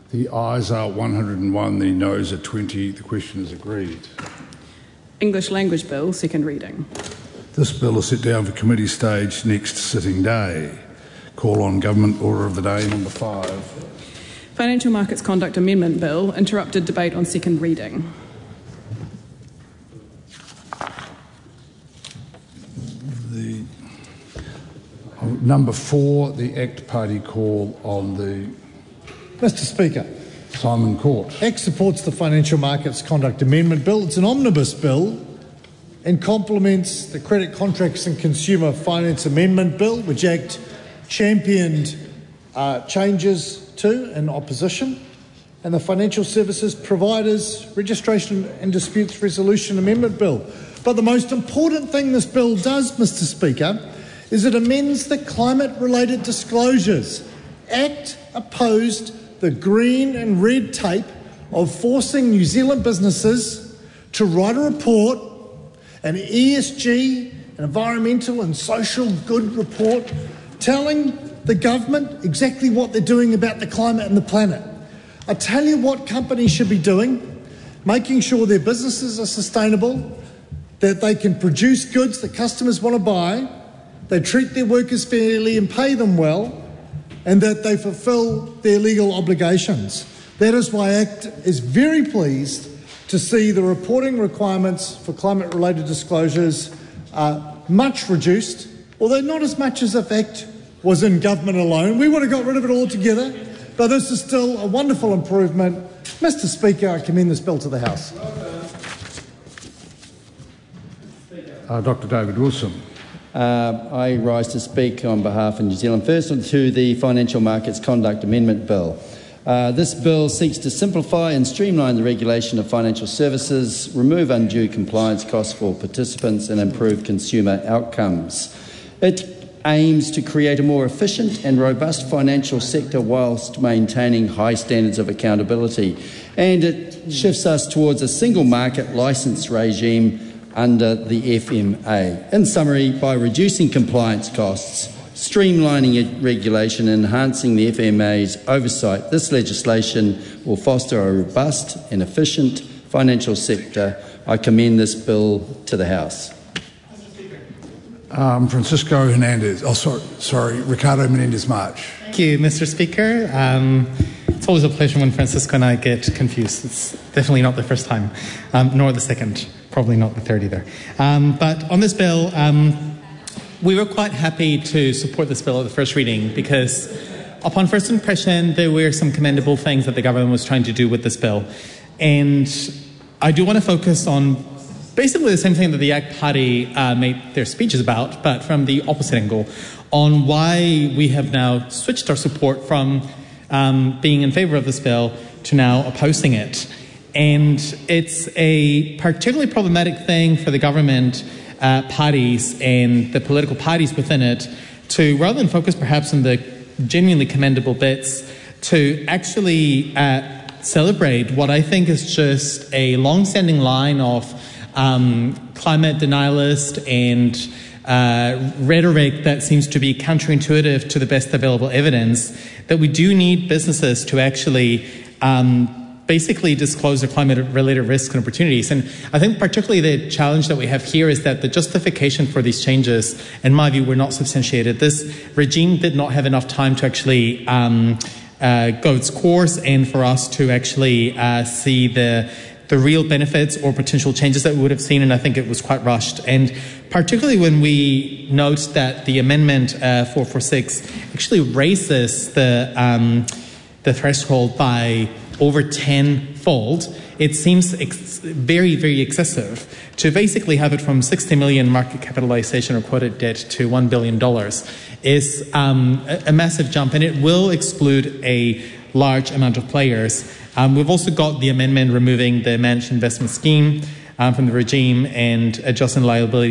The ayes are 101, the noes are 20. The question is agreed. English Language Bill, second reading. This bill is set down for committee stage next sitting day. Call on Government Order of the Day number 5. Financial Markets Conduct Amendment Bill, interrupted debate on second reading. Number 4, the ACT Party call on the... Mr Speaker. Simon Court. ACT supports the Financial Markets Conduct Amendment Bill. It's an omnibus bill and complements the Credit Contracts and Consumer Finance Amendment Bill, which ACT championed changes to in opposition, and the Financial Services Providers Registration and Disputes Resolution Amendment Bill. But the most important thing this bill does, Mr Speaker, is it amends the climate-related disclosures. ACT opposed the green and red tape of forcing New Zealand businesses to write a report, an ESG, an environmental and social good report, telling the government exactly what they're doing about the climate and the planet. I tell you what companies should be doing: making sure their businesses are sustainable, that they can produce goods that customers want to buy, they treat their workers fairly and pay them well, and that they fulfil their legal obligations. That is why ACT is very pleased to see the reporting requirements for climate-related disclosures much reduced, although not as much as if ACT was in government alone. We would have got rid of it altogether, but this is still a wonderful improvement. Mr Speaker, I commend this bill to the House. Dr David Wilson. I rise to speak on behalf of New Zealand First to the Financial Markets Conduct Amendment Bill. This bill seeks to simplify and streamline the regulation of financial services, remove undue compliance costs for participants and improve consumer outcomes. It aims to create a more efficient and robust financial sector whilst maintaining high standards of accountability, and it shifts us towards a single market licence regime under the FMA. In summary, by reducing compliance costs, streamlining regulation and enhancing the FMA's oversight, this legislation will foster a robust and efficient financial sector. I commend this bill to the House. Francisco Hernandez. Ricardo Menendez-March. Thank you, Mr. Speaker. It's always a pleasure when Francisco and I get confused. It's definitely not the first time, nor the second, probably not the third either. But on this bill, we were quite happy to support this bill at the first reading because upon first impression, there were some commendable things that the government was trying to do with this bill. And I do want to focus on basically the same thing that the ACT Party made their speeches about, but from the opposite angle, on why we have now switched our support from being in favour of this bill to now opposing it. And it's a particularly problematic thing for the government parties and the political parties within it to, rather than focus perhaps on the genuinely commendable bits, to actually celebrate what I think is just a long-standing line of climate denialist and rhetoric that seems to be counterintuitive to the best available evidence, that we do need businesses to actually basically disclose their climate-related risks and opportunities. And I think particularly the challenge that we have here is that the justification for these changes, in my view, were not substantiated. This regime did not have enough time to actually go its course and for us to actually see the real benefits or potential changes that we would have seen, and I think it was quite rushed. And particularly when we note that the Amendment 446 actually raises the threshold by over 10-fold, it seems very, very excessive to basically have it from 60 million market capitalization or quoted debt to $1 billion is a massive jump, and it will exclude a large amount of players. We've also got the amendment removing the managed investment scheme from the regime and adjusting liability